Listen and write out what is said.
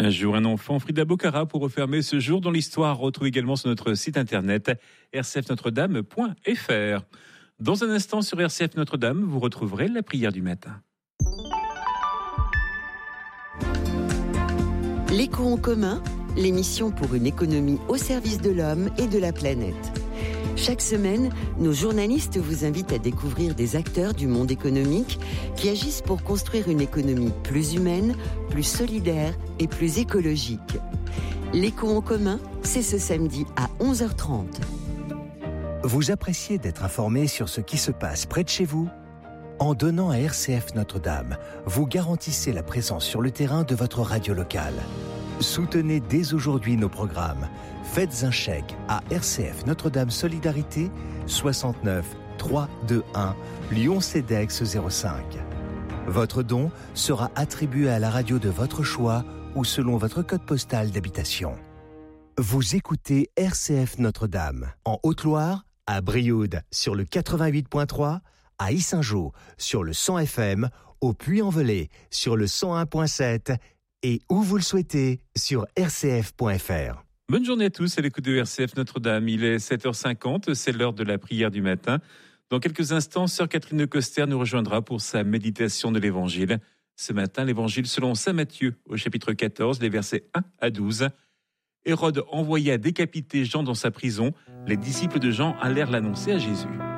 Un jour, un enfant, Frida Bocara, pour refermer ce jour dans l'histoire. Retrouve également sur notre site internet rcfnotredame.fr. Dans un instant sur RCF Notre-Dame, vous retrouverez la prière du matin. L'écho en commun, l'émission pour une économie au service de l'homme et de la planète. Chaque semaine, nos journalistes vous invitent à découvrir des acteurs du monde économique qui agissent pour construire une économie plus humaine, plus solidaire et plus écologique. L'écho en commun, c'est ce samedi à 11h30. Vous appréciez d'être informé sur ce qui se passe près de chez vous ? En donnant à RCF Notre-Dame, vous garantissez la présence sur le terrain de votre radio locale. Soutenez dès aujourd'hui nos programmes. Faites un chèque à RCF Notre-Dame Solidarité 69 321 Lyon-Cedex 05. Votre don sera attribué à la radio de votre choix ou selon votre code postal d'habitation. Vous écoutez RCF Notre-Dame en Haute-Loire, à Brioude sur le 88.3, à Yssingeaux sur le 100 FM, au Puy-en-Velay sur le 101.7 et où vous le souhaitez sur rcf.fr. Bonne journée à tous à l'écoute de RCF Notre-Dame. Il est 7h50, c'est l'heure de la prière du matin. Dans quelques instants, sœur Catherine de Coster nous rejoindra pour sa méditation de l'Évangile. Ce matin, l'Évangile selon saint Matthieu, au chapitre 14, les versets 1 à 12. Hérode envoya décapiter Jean dans sa prison. Les disciples de Jean allèrent l'annoncer à Jésus.